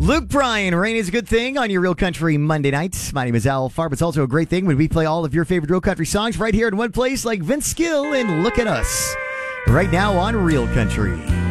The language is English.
Luke Bryan, rain is a good thing on your Real Country Monday nights. My name is Al Farb. It's also a great thing when we play all of your favorite Real Country songs right here in one place like Vince Gill and Look at Us. Right now on Real Country.